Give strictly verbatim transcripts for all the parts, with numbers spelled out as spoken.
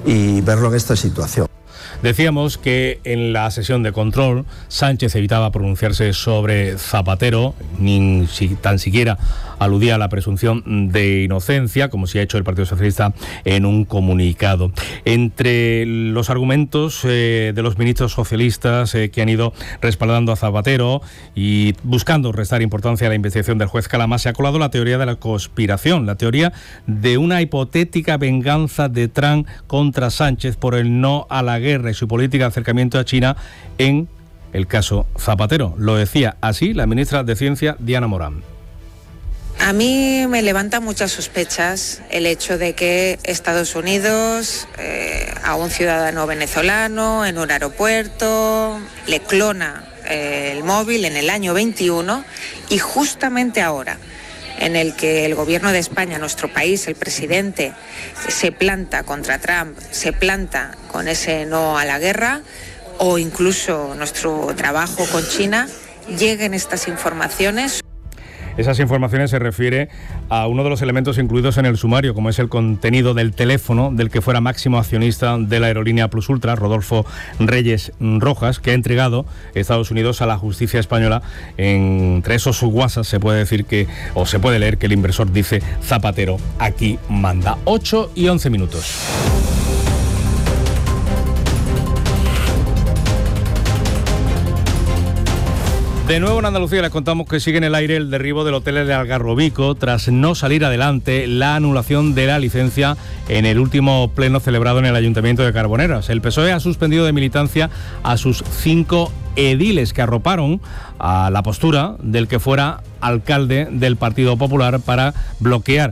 y verlo en esta situación. Decíamos que en la sesión de control Sánchez evitaba pronunciarse sobre Zapatero, ni si, tan siquiera aludía a la presunción de inocencia, como sí ha hecho el Partido Socialista en un comunicado. Entre los argumentos eh, de los ministros socialistas eh, que han ido respaldando a Zapatero y buscando restar importancia a la investigación del juez Calama, se ha colado la teoría de la conspiración, la teoría de una hipotética venganza de Trump contra Sánchez por el no a la guerra y su política de acercamiento a China en el caso Zapatero. Lo decía así la ministra de Ciencia, Diana Morán. A mí me levanta muchas sospechas el hecho de que Estados Unidos eh, a un ciudadano venezolano en un aeropuerto le clona eh, el móvil en el año veintiuno y justamente ahora, en el que el gobierno de España, nuestro país, el presidente, se planta contra Trump, se planta con ese no a la guerra, o incluso nuestro trabajo con China, lleguen estas informaciones. Esas informaciones se refiere a uno de los elementos incluidos en el sumario, como es el contenido del teléfono del que fuera máximo accionista de la aerolínea Plus Ultra, Rodolfo Reyes Rojas, que ha entregado Estados Unidos a la justicia española. Entre esos WhatsApp se puede decir que, o se puede leer que el inversor dice: Zapatero, aquí manda. ocho y once minutos. De nuevo en Andalucía les contamos que sigue en el aire el derribo del hotel de Algarrobico tras no salir adelante la anulación de la licencia en el último pleno celebrado en el Ayuntamiento de Carboneras. El P S O E ha suspendido de militancia a sus cinco ediles que arroparon a la postura del que fuera alcalde del Partido Popular para bloquear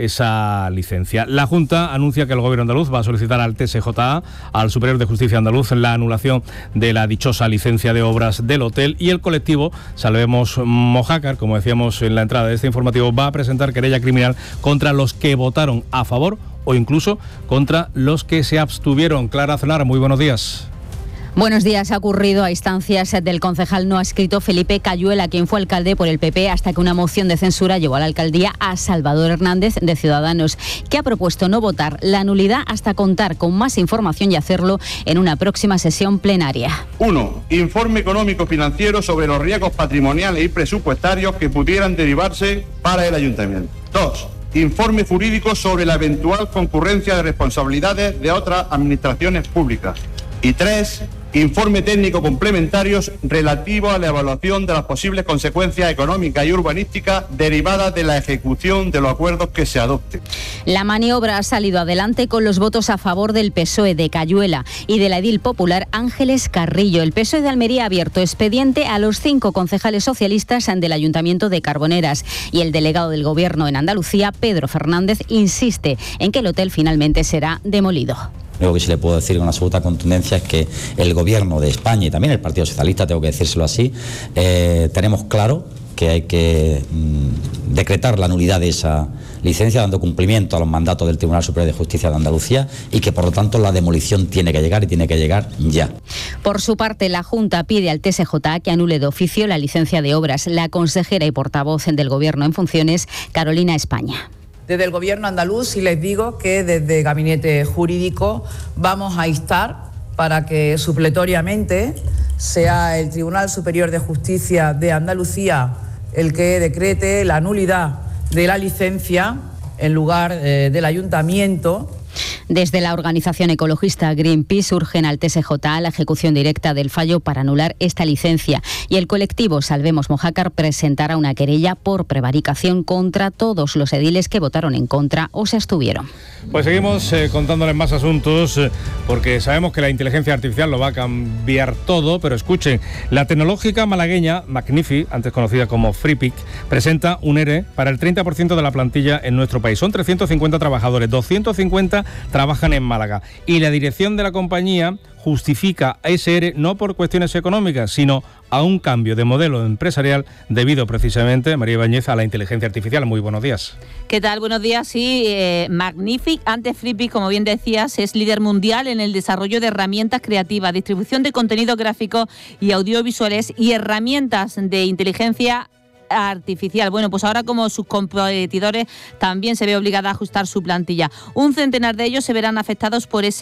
esa licencia. La Junta anuncia que el Gobierno andaluz va a solicitar al T S J A, al Superior de Justicia andaluz, la anulación de la dichosa licencia de obras del hotel, y el colectivo Salvemos Mojácar, como decíamos en la entrada de este informativo, va a presentar querella criminal contra los que votaron a favor o incluso contra los que se abstuvieron. Clara Cenar, muy buenos días. Buenos días. Ha ocurrido a instancias del concejal no adscrito Felipe Cayuela, quien fue alcalde por el P P hasta que una moción de censura llevó a la alcaldía a Salvador Hernández de Ciudadanos, que ha propuesto no votar la nulidad hasta contar con más información y hacerlo en una próxima sesión plenaria. uno. Informe económico financiero sobre los riesgos patrimoniales y presupuestarios que pudieran derivarse para el ayuntamiento. dos. Informe jurídico sobre la eventual concurrencia de responsabilidades de otras administraciones públicas. Y tres. Informe técnico complementarios relativo a la evaluación de las posibles consecuencias económicas y urbanísticas derivadas de la ejecución de los acuerdos que se adopten. La maniobra ha salido adelante con los votos a favor del P S O E de Cayuela y de la edil popular Ángeles Carrillo. El P S O E de Almería ha abierto expediente a los cinco concejales socialistas del Ayuntamiento de Carboneras, y el delegado del Gobierno en Andalucía, Pedro Fernández, insiste en que el hotel finalmente será demolido. Lo que sí le puedo decir con absoluta contundencia es que el Gobierno de España y también el Partido Socialista, tengo que decírselo así, eh, tenemos claro que hay que mmm, decretar la nulidad de esa licencia, dando cumplimiento a los mandatos del Tribunal Superior de Justicia de Andalucía, y que por lo tanto la demolición tiene que llegar y tiene que llegar ya. Por su parte, la Junta pide al T S J A que anule de oficio la licencia de obras. La consejera y portavoz del Gobierno en funciones, Carolina España. Desde el Gobierno andaluz sí les digo que desde Gabinete Jurídico vamos a instar para que supletoriamente sea el Tribunal Superior de Justicia de Andalucía el que decrete la nulidad de la licencia en lugar eh, del Ayuntamiento. Desde la organización ecologista Greenpeace urgen al T S J A la ejecución directa del fallo para anular esta licencia, y el colectivo Salvemos Mojácar presentará una querella por prevaricación contra todos los ediles que votaron en contra o se abstuvieron. Pues seguimos eh, contándoles más asuntos, eh, porque sabemos que la inteligencia artificial lo va a cambiar todo, pero escuchen, la tecnológica malagueña Magnifi, antes conocida como Freepik, presenta un ERE para el treinta por ciento de la plantilla en nuestro país. Son trescientos cincuenta trabajadores, doscientos cincuenta trabajan en Málaga, y la dirección de la compañía justifica ese ERE no por cuestiones económicas, sino a un cambio de modelo empresarial debido precisamente, María Ibáñez, a la inteligencia artificial. Muy buenos días. ¿Qué tal? Buenos días. Sí, eh, Magnific, antes Freepik, como bien decías, es líder mundial en el desarrollo de herramientas creativas, distribución de contenidos gráficos y audiovisuales y herramientas de inteligencia artificial. Bueno, pues ahora, como sus competidores, también se ve obligada a ajustar su plantilla. Un centenar de ellos se verán afectados por ese